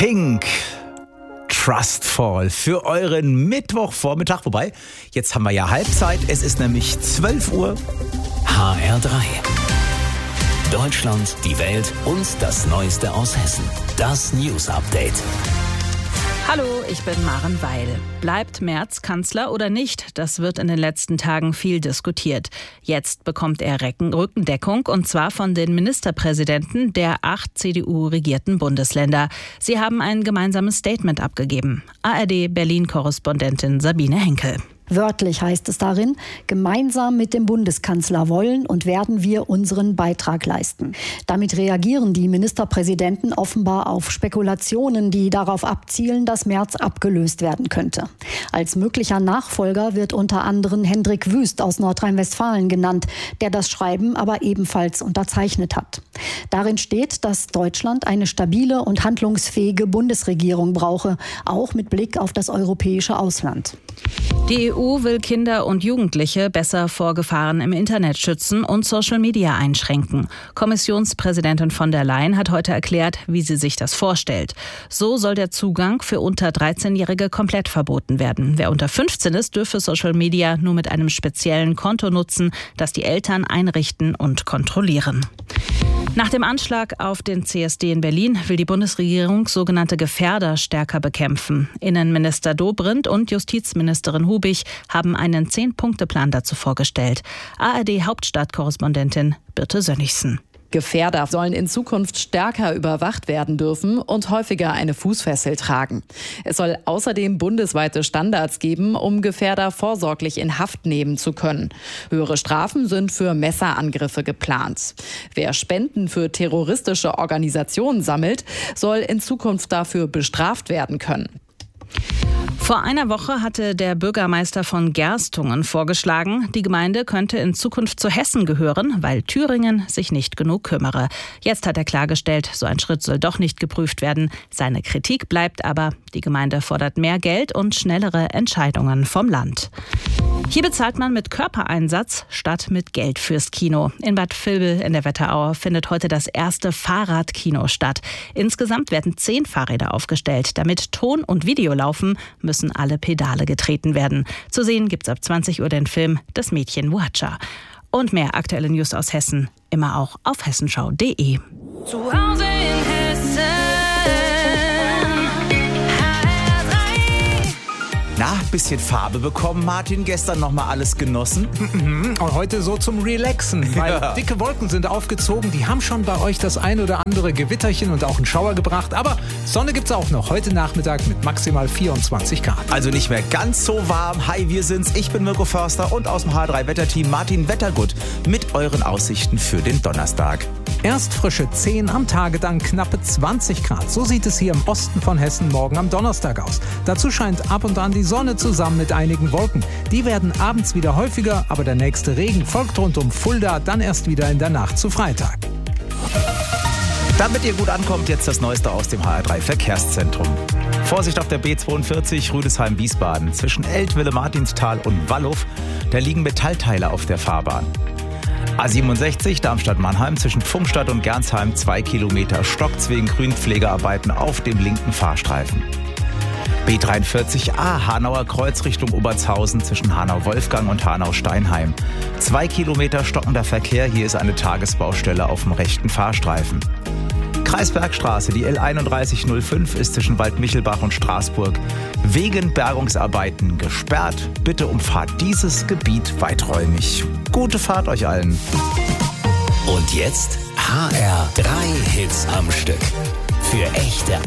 Pink. Trustfall für euren Mittwochvormittag. Wobei, jetzt haben wir ja Halbzeit. Es ist nämlich 12 Uhr. HR3. Deutschland, die Welt und das Neueste aus Hessen. Das News Update. Hallo, ich bin Maren Weil. Bleibt Merz Kanzler oder nicht? Das wird in den letzten Tagen viel diskutiert. Jetzt bekommt er Rückendeckung, und zwar von den Ministerpräsidenten der 8 CDU-regierten Bundesländer. Sie haben ein gemeinsames Statement abgegeben. ARD-Berlin-Korrespondentin Sabine Henkel. Wörtlich heißt es darin, gemeinsam mit dem Bundeskanzler wollen und werden wir unseren Beitrag leisten. Damit reagieren die Ministerpräsidenten offenbar auf Spekulationen, die darauf abzielen, dass Merz abgelöst werden könnte. Als möglicher Nachfolger wird unter anderem Hendrik Wüst aus Nordrhein-Westfalen genannt, der das Schreiben aber ebenfalls unterzeichnet hat. Darin steht, dass Deutschland eine stabile und handlungsfähige Bundesregierung brauche, auch mit Blick auf das europäische Ausland. Die EU will Kinder und Jugendliche besser vor Gefahren im Internet schützen und Social Media einschränken. Kommissionspräsidentin von der Leyen hat heute erklärt, wie sie sich das vorstellt. So soll der Zugang für unter 13-Jährige komplett verboten werden. Wer unter 15 ist, dürfe Social Media nur mit einem speziellen Konto nutzen, das die Eltern einrichten und kontrollieren. Nach dem Anschlag auf den CSD in Berlin will die Bundesregierung sogenannte Gefährder stärker bekämpfen. Innenminister Dobrindt und Justizministerin Hubig haben einen 10-Punkte-Plan dazu vorgestellt. ARD-Hauptstadtkorrespondentin Birte Sönnigsen. Gefährder sollen in Zukunft stärker überwacht werden dürfen und häufiger eine Fußfessel tragen. Es soll außerdem bundesweite Standards geben, um Gefährder vorsorglich in Haft nehmen zu können. Höhere Strafen sind für Messerangriffe geplant. Wer Spenden für terroristische Organisationen sammelt, soll in Zukunft dafür bestraft werden können. Vor einer Woche hatte der Bürgermeister von Gerstungen vorgeschlagen, die Gemeinde könnte in Zukunft zu Hessen gehören, weil Thüringen sich nicht genug kümmere. Jetzt hat er klargestellt, so ein Schritt soll doch nicht geprüft werden. Seine Kritik bleibt aber, die Gemeinde fordert mehr Geld und schnellere Entscheidungen vom Land. Hier bezahlt man mit Körpereinsatz statt mit Geld fürs Kino. In Bad Vilbel in der Wetterau findet heute das erste Fahrradkino statt. Insgesamt werden 10 Fahrräder aufgestellt. Damit Ton und Video laufen, müssen alle Pedale getreten werden. Zu sehen gibt's ab 20 Uhr den Film Das Mädchen Wuatscha. Und mehr aktuelle News aus Hessen, immer auch auf hessenschau.de. Zu Hause in Hessen. Na, bisschen Farbe bekommen, Martin. Gestern nochmal alles genossen. Und heute so zum Relaxen, weil dicke Wolken sind aufgezogen. Die haben schon bei euch das ein oder andere Gewitterchen und auch einen Schauer gebracht. Aber Sonne gibt's auch noch heute Nachmittag mit maximal 24 Grad. Also nicht mehr ganz so warm. Hi, wir sind's. Ich bin Mirko Förster und aus dem H3-Wetterteam Martin Wettergut mit euren Aussichten für den Donnerstag. Erst frische 10, am Tage dann knappe 20 Grad. So sieht es hier im Osten von Hessen morgen am Donnerstag aus. Dazu scheint ab und an die Sonne zusammen mit einigen Wolken. Die werden abends wieder häufiger, aber der nächste Regen folgt rund um Fulda, dann erst wieder in der Nacht zu Freitag. Damit ihr gut ankommt, jetzt das Neueste aus dem HR3-Verkehrszentrum. Vorsicht auf der B42 Rüdesheim-Wiesbaden. Zwischen Eltville, Martinsthal und Wallow, da liegen Metallteile auf der Fahrbahn. A67 Darmstadt-Mannheim zwischen Pfungstadt und Gernsheim 2 Kilometer stockt's wegen Grünpflegearbeiten auf dem linken Fahrstreifen. B43a Hanauer Kreuz Richtung Obertshausen zwischen Hanau-Wolfgang und Hanau-Steinheim. 2 Kilometer stockender Verkehr, hier ist eine Tagesbaustelle auf dem rechten Fahrstreifen. Kreisbergstraße, die L3105 ist zwischen Waldmichelbach und Straßburg wegen Bergungsarbeiten gesperrt. Bitte umfahrt dieses Gebiet weiträumig. Gute Fahrt euch allen. Und jetzt HR3 Hits am Stück. Für echte